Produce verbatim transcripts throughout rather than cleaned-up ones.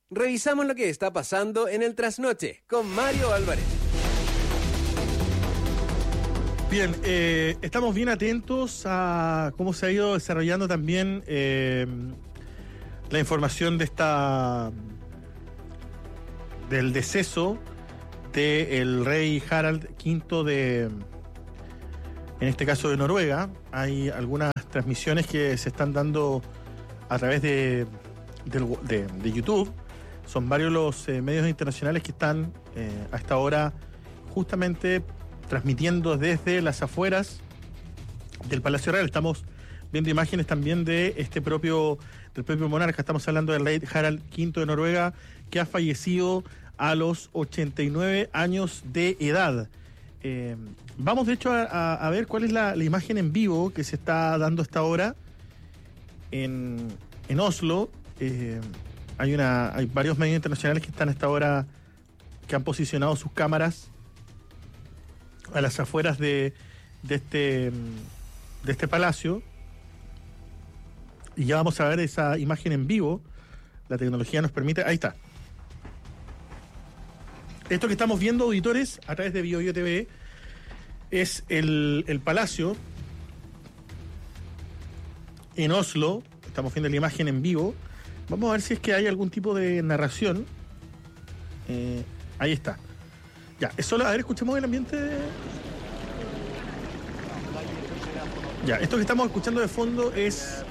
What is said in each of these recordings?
Revisamos lo que está pasando en el trasnoche con Mario Álvarez. Bien, eh, estamos bien atentos a cómo se ha ido desarrollando también eh, la información de esta del deceso del rey Harald quinto de, en este caso de Noruega. Hay algunas transmisiones que se están dando a través de, de, de, de YouTube. Son varios los eh, medios internacionales que están eh, a esta hora justamente transmitiendo desde las afueras del Palacio Real. Estamos viendo imágenes también de este propio del propio monarca. Estamos hablando del rey Harald quinto de Noruega, que ha fallecido a los ochenta y nueve años de edad. Eh, vamos de hecho a, a, a ver cuál es la, la imagen en vivo que se está dando hasta ahora en, en Oslo. Eh, hay una hay varios medios internacionales que están hasta ahora, que han posicionado sus cámaras a las afueras de, de este de este palacio, y ya vamos a ver esa imagen en vivo. La tecnología nos permite, ahí está. Esto que estamos viendo, auditores, a través de BioBio T V, es el, el palacio en Oslo. Estamos viendo la imagen en vivo. Vamos a ver si es que hay algún tipo de narración. Eh, ahí está. Ya, es solo, a ver, escuchemos el ambiente. Ya, esto que estamos escuchando de fondo es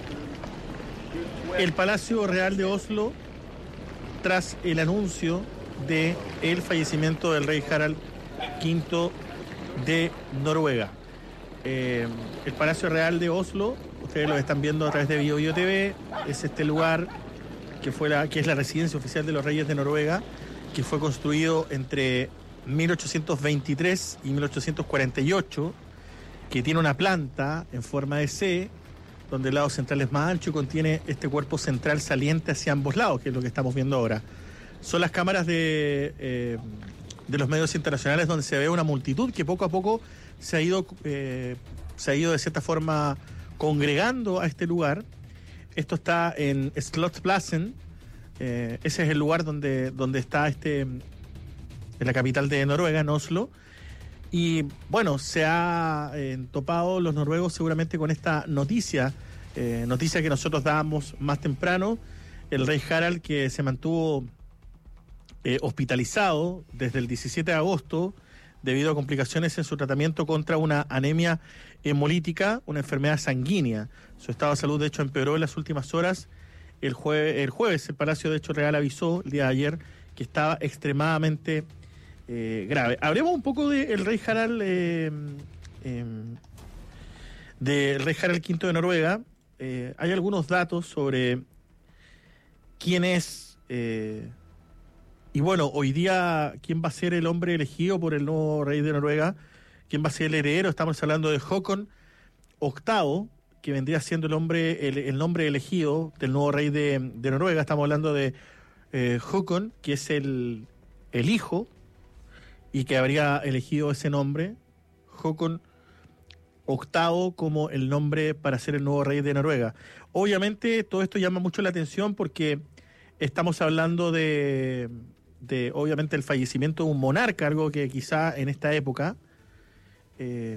el Palacio Real de Oslo tras el anuncio de el fallecimiento del rey Harald quinto de Noruega. Eh, el Palacio Real de Oslo, ustedes lo están viendo a través de BioBio T V, es este lugar que fue la que es la residencia oficial de los reyes de Noruega, que fue construido entre mil ochocientos veintitrés y mil ochocientos cuarenta y ocho, que tiene una planta en forma de C, donde el lado central es más ancho y contiene este cuerpo central saliente hacia ambos lados, que es lo que estamos viendo ahora. Son las cámaras de, eh, de los medios internacionales, donde se ve una multitud que poco a poco se ha ido, eh, se ha ido de cierta forma congregando a este lugar. Esto está en Slottsplassen, eh, ese es el lugar donde, donde está este, en la capital de Noruega, en Oslo. Y bueno, se ha eh, topado los noruegos seguramente con esta noticia, eh, noticia que nosotros dábamos más temprano. El rey Harald, que se mantuvo eh, hospitalizado desde el diecisiete de agosto debido a complicaciones en su tratamiento contra una anemia hemolítica, una enfermedad sanguínea. Su estado de salud, de hecho, empeoró en las últimas horas. El, jue- el jueves, el Palacio, de hecho, Real avisó el día de ayer que estaba extremadamente eh, grave. Hablemos un poco del rey Harald, eh, eh, del rey Harald quinto de Noruega. Eh, hay algunos datos sobre quién es, eh, y bueno, hoy día, quién va a ser el hombre elegido por el nuevo rey de Noruega, quién va a ser el heredero. Estamos hablando de Håkon octavo, que vendría siendo el hombre el, el nombre elegido del nuevo rey de, de Noruega. Estamos hablando de eh, Håkon, que es el, el hijo, y que habría elegido ese nombre, Håkon octavo, como el nombre para ser el nuevo rey de Noruega. Obviamente todo esto llama mucho la atención porque estamos hablando de, de obviamente, el fallecimiento de un monarca, algo que quizá en esta época eh,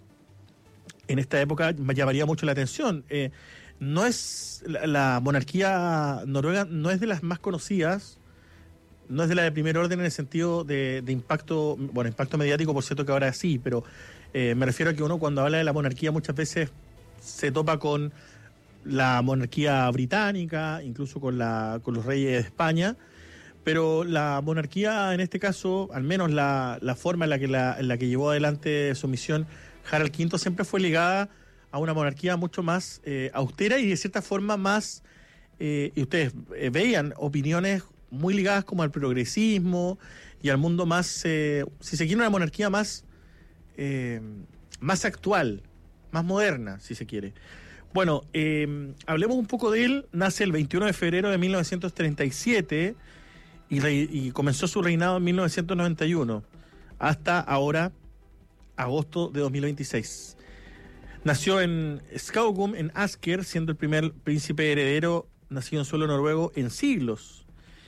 en esta época llamaría mucho la atención. Eh, no es la, la monarquía noruega no es de las más conocidas, no es de la de primer orden en el sentido de, de impacto, bueno, impacto mediático, por cierto que ahora sí, pero eh, me refiero a que uno cuando habla de la monarquía muchas veces se topa con la monarquía británica, incluso con la con los reyes de España, pero la monarquía en este caso, al menos la, la forma en la que la, en la que llevó adelante su misión Harald quinto, siempre fue ligada a una monarquía mucho más eh, austera y de cierta forma más, eh, y ustedes eh, veían opiniones muy ligadas como al progresismo y al mundo más, eh, si se quiere, una monarquía más, eh, más actual, más moderna, si se quiere. Bueno, eh, hablemos un poco de él. Nace el veintiuno de febrero de mil novecientos treinta y siete y, re, y comenzó su reinado en mil novecientos noventa y uno hasta ahora, agosto de dos mil veintiséis. Nació en Skaugum, en Asker, siendo el primer príncipe heredero nacido en suelo noruego en siglos.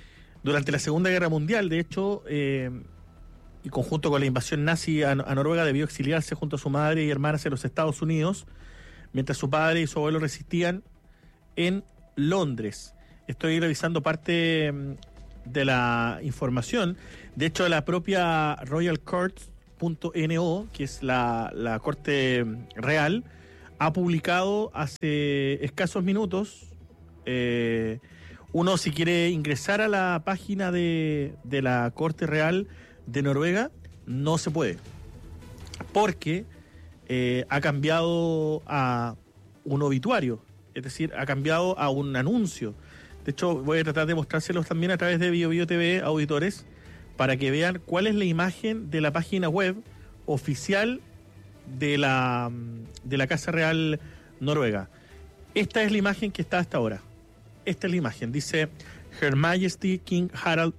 Durante la Segunda Guerra Mundial, de hecho, eh, y conjunto con la invasión nazi a, a Noruega, debió exiliarse junto a su madre y hermanas en los Estados Unidos, mientras su padre y su abuelo resistían en Londres. Estoy revisando parte de la información. De hecho, la propia Royal Courts punto no, que es la, la Corte Real, ha publicado hace escasos minutos, eh, uno si quiere ingresar a la página de, de la Corte Real de Noruega, no se puede, porque eh, ha cambiado a un obituario, es decir, ha cambiado a un anuncio. De hecho, voy a tratar de mostrárselos también a través de Bio Bio T V, auditores, para que vean cuál es la imagen de la página web oficial de la, de la Casa Real Noruega. Esta es la imagen que está hasta ahora. Esta es la imagen. Dice Her Majesty King Harald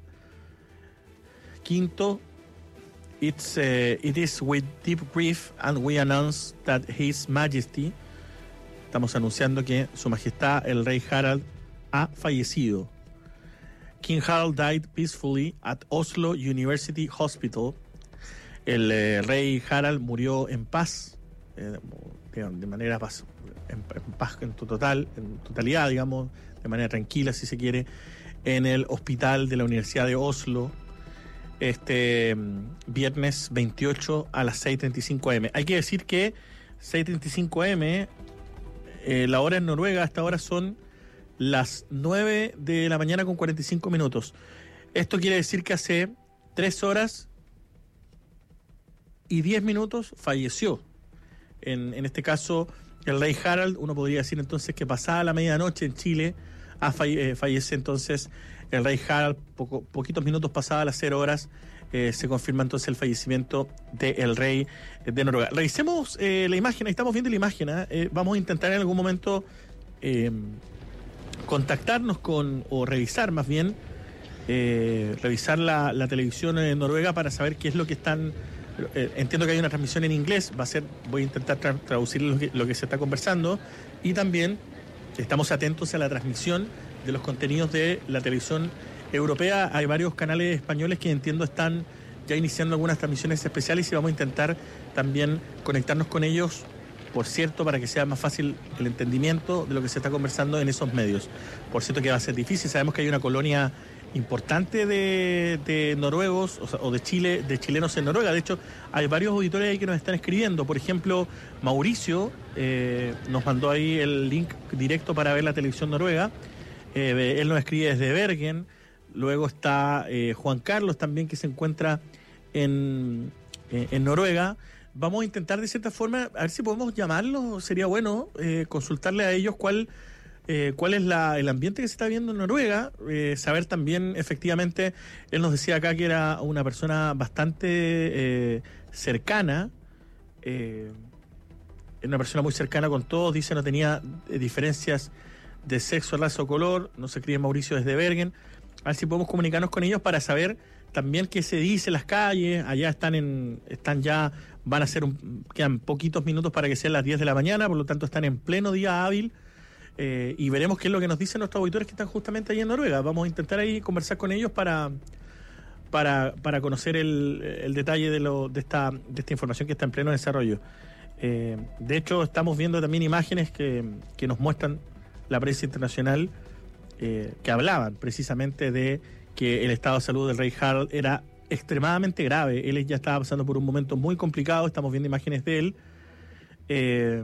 V. It's, uh, it is with deep grief and we announce that His Majesty, estamos anunciando que Su Majestad el Rey Harald ha fallecido. King Harald died peacefully at Oslo University Hospital. El eh, rey Harald murió en paz, eh, de manera paz, en, en paz en tu total, en totalidad, digamos, de manera tranquila, si se quiere, en el hospital de la Universidad de Oslo, este viernes veintiocho a las seis treinta y cinco eme. Hay que decir que seis treinta y cinco eme, eh, la hora en Noruega hasta ahora son las nueve de la mañana con cuarenta y cinco minutos. Esto quiere decir que hace tres horas y diez minutos falleció. En, en este caso, el rey Harald, uno podría decir entonces que pasada la medianoche en Chile, a falle, eh, fallece entonces el rey Harald, poco, poquitos minutos pasadas las cero horas, eh, se confirma entonces el fallecimiento del rey de Noruega. Revisemos eh, la imagen, ahí estamos viendo la imagen, ¿eh? Eh, vamos a intentar en algún momento eh, contactarnos con, o revisar más bien, eh, revisar la, la televisión en Noruega para saber qué es lo que están, eh, entiendo que hay una transmisión en inglés, va a ser, voy a intentar tra- traducir lo que, lo que se está conversando, y también estamos atentos a la transmisión de los contenidos de la televisión europea. Hay varios canales españoles que entiendo están ya iniciando algunas transmisiones especiales y vamos a intentar también conectarnos con ellos, por cierto, para que sea más fácil el entendimiento de lo que se está conversando en esos medios. Por cierto que va a ser difícil, sabemos que hay una colonia importante de, de noruegos, o, sea, o de Chile, de chilenos en Noruega. De hecho, hay varios auditores ahí que nos están escribiendo. Por ejemplo, Mauricio eh, nos mandó ahí el link directo para ver la televisión noruega. Eh, él nos escribe desde Bergen. Luego está eh, Juan Carlos también, que se encuentra en, eh, en Noruega. Vamos a intentar de cierta forma, a ver si podemos llamarlos, sería bueno eh, consultarle a ellos cuál, eh, cuál es la, el ambiente que se está viendo en Noruega, eh, saber también efectivamente, él nos decía acá que era una persona bastante eh, cercana, eh, una persona muy cercana con todos, dice no tenía diferencias de sexo, raza o color, nos escribe Mauricio desde Bergen, a ver si podemos comunicarnos con ellos para saber también qué se dice en las calles. Allá están en están ya, van a ser, un, quedan poquitos minutos para que sean las diez de la mañana, por lo tanto están en pleno día hábil, eh, y veremos qué es lo que nos dicen nuestros auditores que están justamente ahí en Noruega. Vamos a intentar ahí conversar con ellos para para, para conocer el, el detalle de, lo, de, esta, de esta información que está en pleno desarrollo. Eh, de hecho, estamos viendo también imágenes que, que nos muestran la prensa internacional, eh, que hablaban precisamente de que el estado de salud del rey Harald era extremadamente grave. Él ya estaba pasando por un momento muy complicado, estamos viendo imágenes de él. Eh,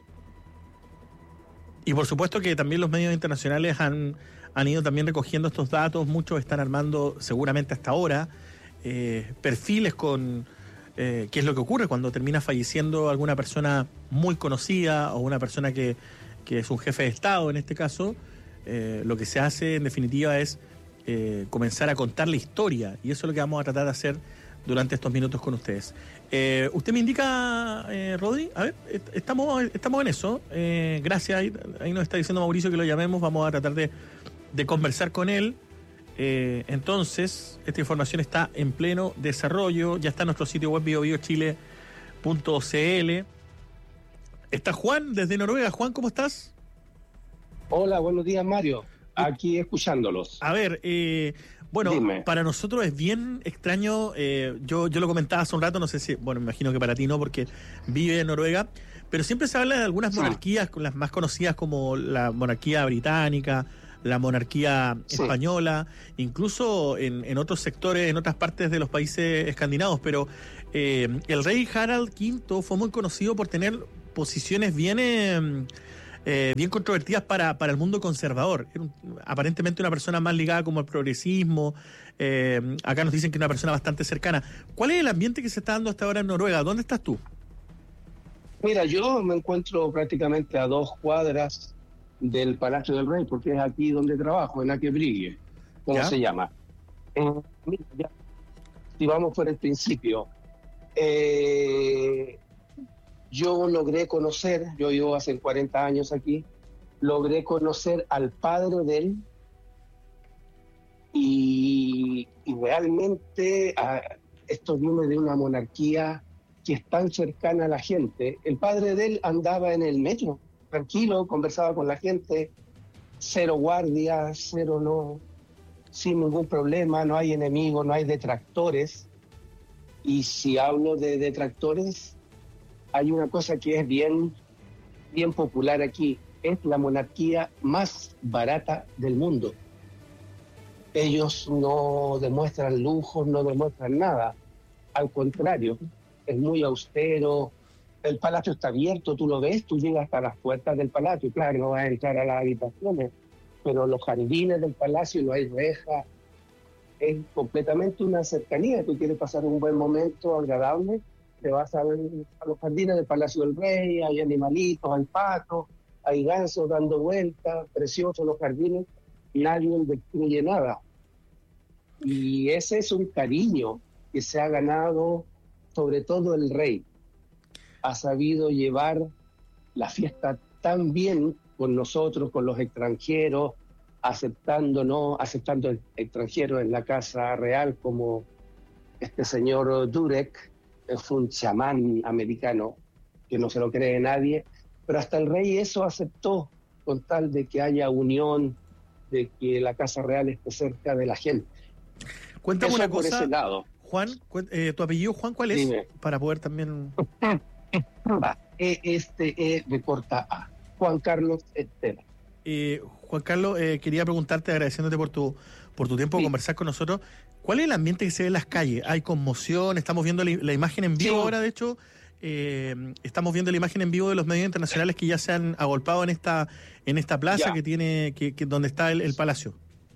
y por supuesto que también los medios internacionales han, han ido también recogiendo estos datos, muchos están armando seguramente hasta ahora eh, perfiles con eh, qué es lo que ocurre cuando termina falleciendo alguna persona muy conocida o una persona que, que es un jefe de Estado en este caso. Eh, lo que se hace en definitiva es Eh, comenzar a contar la historia, y eso es lo que vamos a tratar de hacer durante estos minutos con ustedes. Eh, usted me indica, eh, Rodri, a ver, estamos, estamos en eso, eh, gracias, ahí, ahí nos está diciendo Mauricio que lo llamemos, vamos a tratar de, de conversar con él. Eh, entonces, esta información está en pleno desarrollo, ya está en nuestro sitio web bio bio chile punto c l. Está Juan desde Noruega. Juan, ¿cómo estás? Hola, buenos días, Mario. aquí escuchándolos. A ver, eh, bueno, Dime. Para nosotros es bien extraño, eh, yo, yo lo comentaba hace un rato, no sé si, bueno, me imagino que para ti no, porque vive en Noruega, pero siempre se habla de algunas Sí. monarquías, las más conocidas como la monarquía británica, la monarquía Sí. española, incluso en, en otros sectores, en otras partes de los países escandinavos, pero eh, el rey Harald quinto fue muy conocido por tener posiciones bien... Eh, Eh, bien controvertidas para, para el mundo conservador. Era un, aparentemente una persona más ligada como al progresismo. Eh, acá nos dicen que es una persona bastante cercana. ¿Cuál es el ambiente que se está dando hasta ahora en Noruega? ¿Dónde estás tú? Mira, yo me encuentro prácticamente a dos cuadras del Palacio del Rey, porque es aquí donde trabajo, en Akebrige, ¿cómo ¿Ya? se llama? Eh, mira, ya, si vamos por el principio, eh, yo logré conocer, yo vivo hace cuarenta años aquí, logré conocer al padre de él y, y realmente ah, esto viene de una monarquía que es tan cercana a la gente. El padre de él andaba en el metro, tranquilo, conversaba con la gente, cero guardias, cero no, sin ningún problema, no hay enemigos, no hay detractores. Y si hablo de detractores, hay una cosa que es bien, bien popular aquí, es la monarquía más barata del mundo. Ellos no demuestran lujos, no demuestran nada. Al contrario, es muy austero. El palacio está abierto, tú lo ves, tú llegas hasta las puertas del palacio. Claro, no vas a entrar a las habitaciones, pero los jardines del palacio no hay rejas. Es completamente una cercanía. Tú quieres pasar un buen momento agradable, te vas a, ver a los jardines del Palacio del Rey, hay animalitos, hay patos, hay gansos dando vueltas, preciosos los jardines, nadie destruye nada. Y ese es un cariño que se ha ganado sobre todo el rey. Ha sabido llevar la fiesta tan bien con nosotros, con los extranjeros, aceptándonos, aceptando extranjeros en la Casa Real, como este señor Durek, es un chamán americano que no se lo cree nadie, pero hasta el rey eso aceptó con tal de que haya unión, de que la Casa Real esté cerca de la gente. Cuéntame Eso una por cosa, ese lado. Juan, cuen- eh, ¿tu apellido, Juan, cuál es? Dime. Para poder también... Va, E, este E de corta A. Juan Carlos Esteban. Eh, Juan Carlos, eh, quería preguntarte, agradeciéndote por tu por tu tiempo de Sí. conversar con nosotros, ¿cuál es el ambiente que se ve en las calles? ¿Hay conmoción? Estamos viendo la, la imagen en vivo Sí. ahora, de hecho, eh, estamos viendo la imagen en vivo de los medios internacionales que ya se han agolpado en esta en esta plaza Ya. que tiene que, que donde está el, el palacio.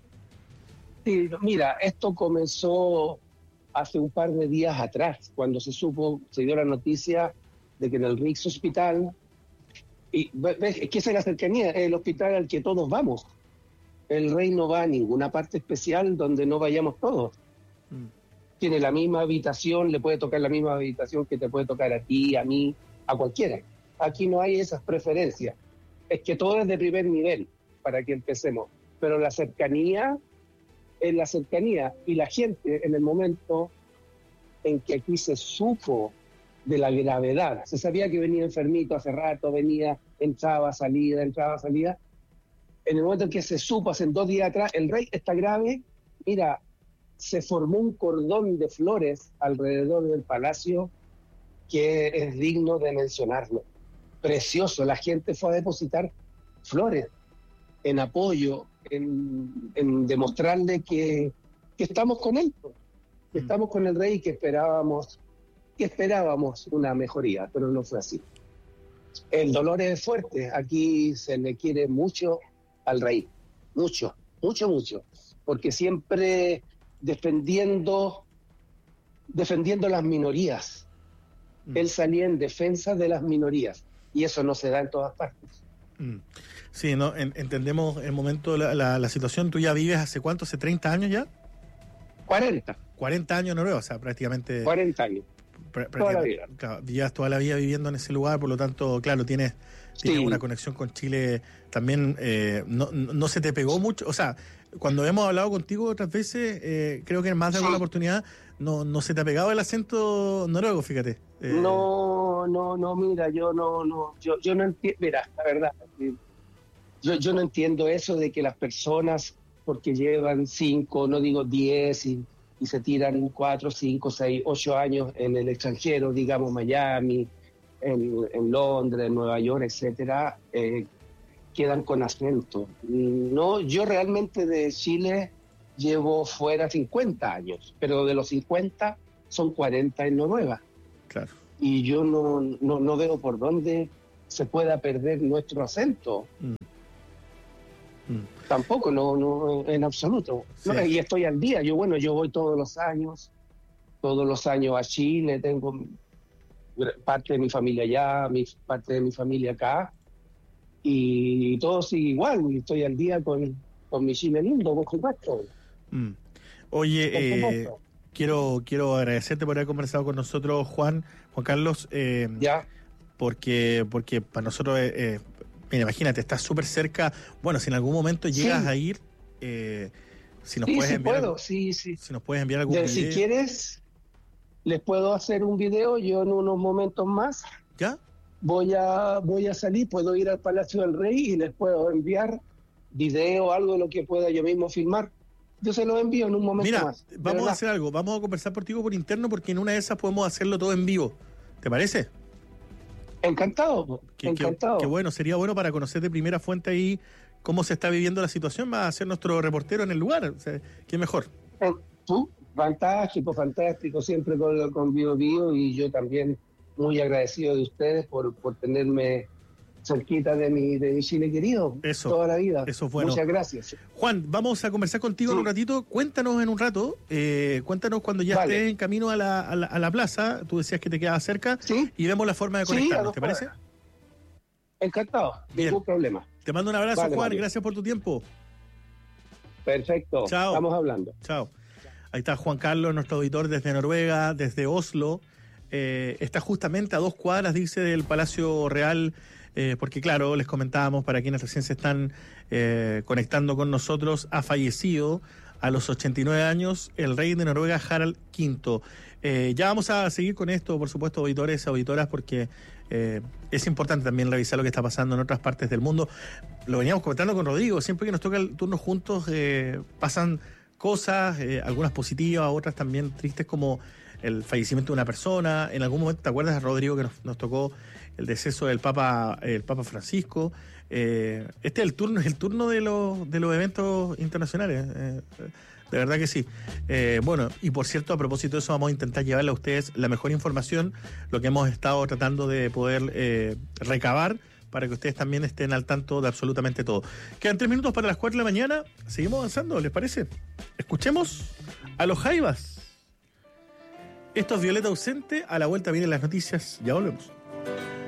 Sí, mira, esto comenzó hace un par de días atrás, cuando se supo, se dio la noticia de que en el Rikshospital, y ves, es que esa es la cercanía, es el hospital al que todos vamos. El rey no va a ninguna parte especial donde no vayamos todos. Mm. Tiene la misma habitación, le puede tocar la misma habitación que te puede tocar a ti, a mí, a cualquiera. Aquí no hay esas preferencias. Es que todo es de primer nivel, para que empecemos. Pero la cercanía es la cercanía. Y la gente, en el momento en que aquí se supo de la gravedad, se sabía que venía enfermito hace rato, venía, entraba, salía, entraba, salía. En el momento en que se supo, hace dos días atrás, el rey está grave, mira, se formó un cordón de flores alrededor del palacio que es digno de mencionarlo. Precioso, la gente fue a depositar flores en apoyo, en, en demostrarle que, que estamos con él, que Mm. estamos con el rey y que esperábamos, que esperábamos una mejoría, pero no fue así. El dolor es fuerte, aquí se le quiere mucho al rey, mucho, mucho, mucho, porque siempre defendiendo, defendiendo las minorías. Mm. Él salía en defensa de las minorías y eso no se da en todas partes. Mm. Sí, no, en- entendemos el momento, la, la, la situación. ¿Tú ya vives hace cuánto? ¿Hace treinta años ya? cuarenta, cuarenta años en Noruega, o sea, prácticamente... cuarenta años. Pr- Toda la prácticamente, claro, llevas toda la vida viviendo en ese lugar, por lo tanto, claro, tienes, tienes Sí. una conexión con Chile también. Eh, no, no no se te pegó mucho, o sea, cuando hemos hablado contigo otras veces, eh, creo que en más de alguna Sí. oportunidad, no, no se te ha pegado el acento noruego, fíjate. Eh, No, no, no, mira, yo no, no, yo, yo no entiendo, mira, la verdad, yo, yo no entiendo eso de que las personas, porque llevan cinco, no digo diez, y, y se tiran cuatro, cinco, seis, ocho años en el extranjero, digamos Miami, en, en Londres, en Nueva York, etcétera, eh, quedan con acento. No, yo realmente de Chile llevo fuera cincuenta años, pero de los cincuenta son cuarenta en Noruega. Claro. Y yo no, no, no veo por dónde se pueda perder nuestro acento. Mm. Mm. Tampoco, no, no, en absoluto. Sí. No, y estoy al día. Yo, bueno, yo voy todos los años, todos los años a Chile, tengo parte de mi familia allá, mi, parte de mi familia acá, y todo sigue igual. Estoy al día con, con mi Chile lindo, por supuesto. Mm. Oye, eh, quiero quiero agradecerte por haber conversado con nosotros, Juan, Juan Carlos, eh, ya, porque porque para nosotros, eh, eh, mira, imagínate, estás súper cerca. Bueno, si en algún momento llegas sí. a ir, eh, si nos sí, puedes sí enviar, puedo. algún, Sí, sí. si nos puedes enviar algún ya, video. Si quieres, les puedo hacer un video. Yo en unos momentos más. ¿Ya? Voy a voy a salir, puedo ir al Palacio del Rey y les puedo enviar video, algo de lo que pueda yo mismo filmar. Yo se lo envío en un momento Mira, más. Mira, vamos a hacer algo. Vamos a conversar contigo por interno porque en una de esas podemos hacerlo todo en vivo. ¿Te parece? Encantado. Qué, encantado. Qué, qué bueno. Sería bueno para conocer de primera fuente ahí cómo se está viviendo la situación. Va a ser nuestro reportero en el lugar. O sea, ¿qué mejor? Eh, tú, fantástico, fantástico. Siempre con, con Bio Bio, y yo también muy agradecido de ustedes por, por tenerme cerquita de mi, de mi Chile querido, eso, toda la vida. Eso es bueno. Muchas gracias. Juan, vamos a conversar contigo sí. en un ratito. Cuéntanos en un rato, eh, cuéntanos cuando ya vale. estés en camino a la, a, la, a la plaza. Tú decías que te quedabas cerca ¿Sí? y vemos la forma de conectarnos. Sí, ¿te parece? Encantado, Bien. ningún problema. Te mando un abrazo, vale, Juan. Vale. Gracias por tu tiempo. Perfecto. Chao. Estamos hablando. Chao. Ahí está Juan Carlos, nuestro auditor desde Noruega, desde Oslo. Eh, está justamente a dos cuadras, dice, del Palacio Real. Eh, porque claro, les comentábamos, para quienes recién se están eh, conectando con nosotros, ha fallecido a los ochenta y nueve años el rey de Noruega, Harald quinto. Eh, ya vamos a seguir con esto, por supuesto, auditores y auditoras, porque eh, es importante también revisar lo que está pasando en otras partes del mundo. Lo veníamos comentando con Rodrigo, siempre que nos toca el turno juntos eh, pasan cosas, eh, algunas positivas, otras también tristes, como el fallecimiento de una persona. En algún momento, ¿te acuerdas, Rodrigo, que nos, nos tocó el deceso del Papa, el Papa Francisco? Eh, este es el turno, es el turno de los de los eventos internacionales, eh, de verdad que sí. Eh, bueno, y por cierto, a propósito de eso, vamos a intentar llevarle a ustedes la mejor información, lo que hemos estado tratando de poder eh, recabar, para que ustedes también estén al tanto de absolutamente todo. Quedan tres minutos para las cuatro de la mañana. Seguimos avanzando, ¿les parece? Escuchemos a los Jaivas. Esto es Violeta Ausente. A la vuelta vienen las noticias. Ya volvemos.